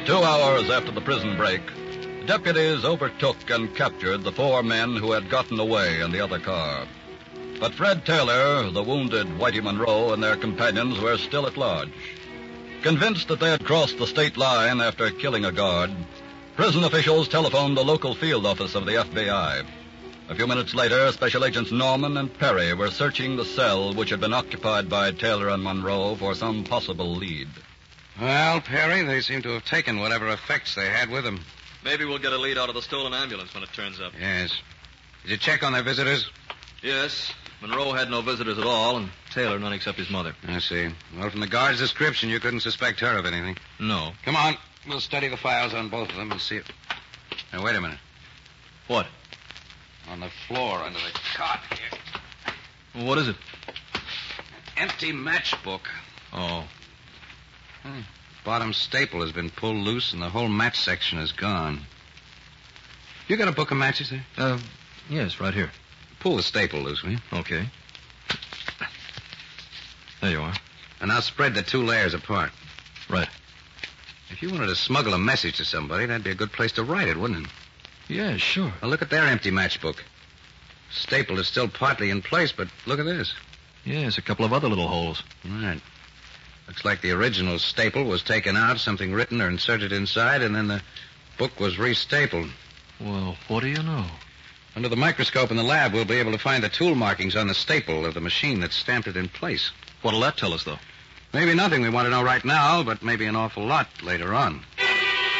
2 hours after the prison break, deputies overtook and captured the 4 men who had gotten away in the other car. But Fred Taylor, the wounded Whitey Monroe, and their companions were still at large. Convinced that they had crossed the state line after killing a guard, prison officials telephoned the local field office of the FBI. A few minutes later, Special Agents Norman and Perry were searching the cell which had been occupied by Taylor and Monroe for some possible lead. Well, Perry, they seem to have taken whatever effects they had with them. Maybe we'll get a lead out of the stolen ambulance when it turns up. Yes. Did you check on their visitors? Yes. Monroe had no visitors at all, and Taylor none except his mother. I see. Well, from the guard's description, you couldn't suspect her of anything. No. Come on. We'll study the files on both of them and see it. Now, wait a minute. What? On the floor under the cot here. Well, what is it? Empty matchbook. Oh. Bottom staple has been pulled loose, and the whole match section is gone. You got a book of matches there? Yes, right here. Pull the staple loose, will you? Okay. There you are. And now spread the 2 layers apart. Right. If you wanted to smuggle a message to somebody, that'd be a good place to write it, wouldn't it? Yeah, sure. Well, look at their empty matchbook. Staple is still partly in place, but look at this. Yes, a couple of other little holes. Right. Looks like the original staple was taken out, something written or inserted inside, and then the book was restapled. Well, what do you know? Under the microscope in the lab, we'll be able to find the tool markings on the staple of the machine that stamped it in place. What'll that tell us, though? Maybe nothing we want to know right now, but maybe an awful lot later on.